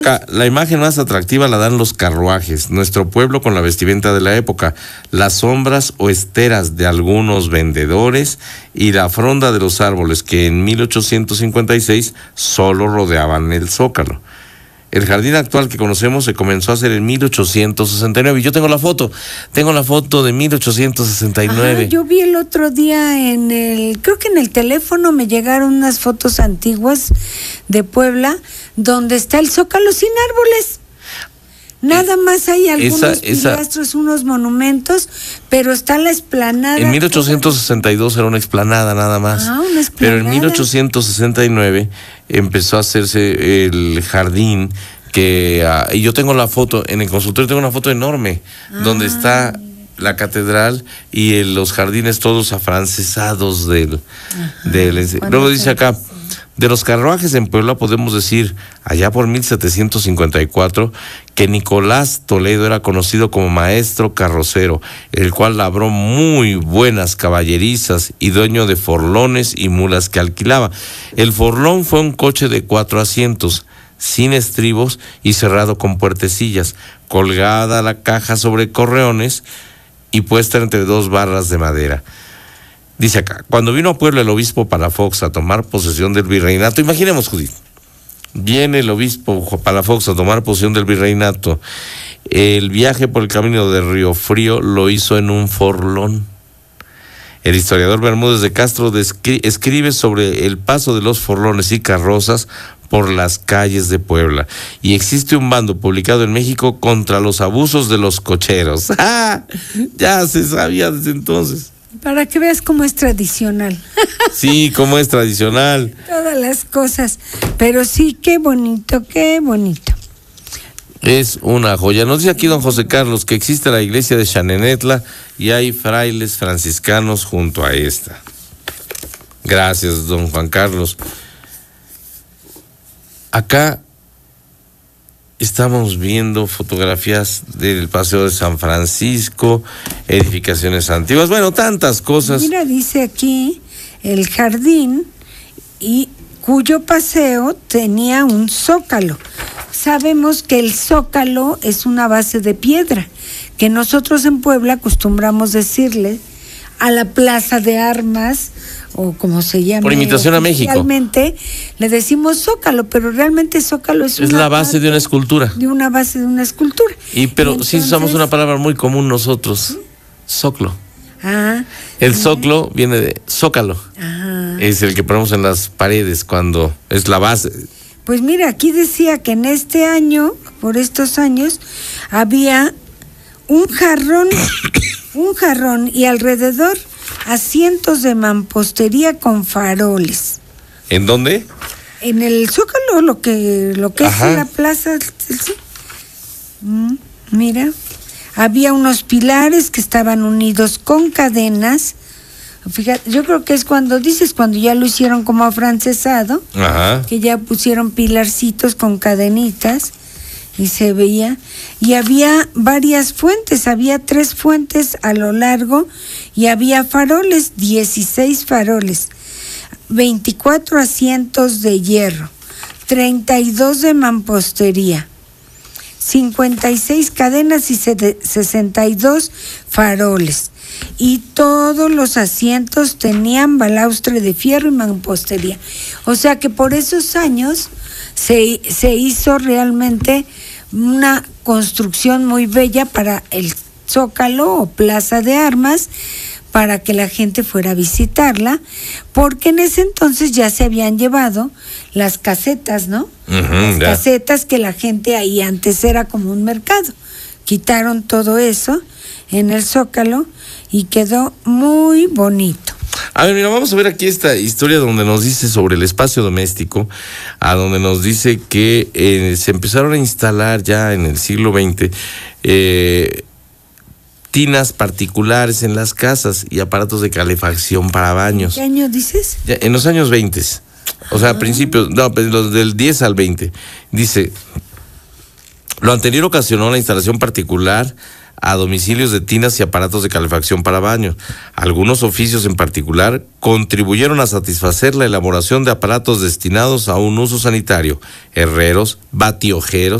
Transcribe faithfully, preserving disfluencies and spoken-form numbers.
La imagen más atractiva la dan los carruajes, nuestro pueblo con la vestimenta de la época, las sombras o esteras de algunos vendedores y la fronda de los árboles que en mil ochocientos cincuenta y seis solo rodeaban el Zócalo. El jardín actual que conocemos se comenzó a hacer en mil ochocientos sesenta y nueve. Yo tengo la foto, tengo la foto de mil ochocientos sesenta y nueve. Ajá, yo vi el otro día en el, creo que en el teléfono me llegaron unas fotos antiguas de Puebla, donde está el Zócalo sin árboles. Nada más hay algunos esa, pilastros, esa, unos monumentos, pero está la explanada. En mil ochocientos sesenta y dos era una explanada nada más. Ah, una explanada. Pero en mil ochocientos sesenta y nueve empezó a hacerse el jardín que uh, y yo tengo la foto en el consultorio, tengo una foto enorme ah. donde está la catedral y el, los jardines todos afrancesados del, del luego dice acá. De los carruajes en Puebla podemos decir, allá por mil setecientos cincuenta y cuatro, que Nicolás Toledo era conocido como maestro carrocero, el cual labró muy buenas caballerizas y dueño de forlones y mulas que alquilaba. El forlón fue un coche de cuatro asientos, sin estribos y cerrado con puertecillas, colgada la caja sobre correones y puesta entre dos barras de madera. Dice acá, cuando vino a Puebla el obispo Palafox a tomar posesión del virreinato, imaginemos, Judith, viene el obispo Palafox a tomar posesión del virreinato, el viaje por el camino de Río Frío lo hizo en un forlón. El historiador Bermúdez de Castro descri- escribe sobre el paso de los forlones y carrozas por las calles de Puebla, y existe un bando publicado en México contra los abusos de los cocheros. ¡Ah! Ya se sabía desde entonces. Para que veas cómo es tradicional. Sí, cómo es tradicional. Todas las cosas. Pero sí, qué bonito, qué bonito. Es una joya. Nos dice aquí don José Carlos que existe la iglesia de Xanenetla y hay frailes franciscanos junto a esta. Gracias, don Juan Carlos. Acá estamos viendo fotografías del Paseo de San Francisco, edificaciones antiguas, bueno, tantas cosas. Mira, dice aquí el jardín y cuyo paseo tenía un zócalo. Sabemos que el zócalo es una base de piedra, que nosotros en Puebla acostumbramos decirle a la plaza de armas, o como se llama. Por imitación a México. Realmente le decimos zócalo, pero realmente zócalo es, es una la base de una escultura. De una base de una escultura. Y pero y entonces, sí usamos una palabra muy común nosotros, zócalo. Ah. El zócalo ah. viene de zócalo. Ah. Es el que ponemos en las paredes cuando es la base. Pues mira, aquí decía que en este año, por estos años, había un jarrón, un jarrón y alrededor asientos de mampostería con faroles. ¿En dónde? En el Zócalo, lo que lo que Ajá. es la plaza. ¿Sí? Mm, mira, había unos pilares que estaban unidos con cadenas. Fíjate, yo creo que es cuando dices, cuando ya lo hicieron como afrancesado, Ajá. que ya pusieron pilarcitos con cadenitas y se veía, y había varias fuentes, había tres fuentes a lo largo y había faroles, dieciséis faroles, veinticuatro asientos de hierro, treinta y dos de mampostería, cincuenta y seis cadenas y sesenta y dos faroles. Y todos los asientos tenían balaustre de fierro y mampostería. O sea que por esos años se, se hizo realmente una construcción muy bella para el Zócalo o Plaza de Armas, para que la gente fuera a visitarla, porque en ese entonces ya se habían llevado las casetas, ¿no? Uh-huh, las ya. casetas que la gente ahí antes era como un mercado. Quitaron todo eso en el Zócalo y quedó muy bonito. A ver, mira, vamos a ver aquí esta historia donde nos dice sobre el espacio doméstico, a donde nos dice que eh, se empezaron a instalar ya en el siglo veinte eh, tinas particulares en las casas y aparatos de calefacción para baños. ¿Qué año dices? Ya, en los años veinte, o sea, a principios, no, los del diez al veinte, dice... Lo anterior ocasionó la instalación particular a domicilios de tinas y aparatos de calefacción para baños. Algunos oficios en particular contribuyeron a satisfacer la elaboración de aparatos destinados a un uso sanitario: herreros, batiojeros,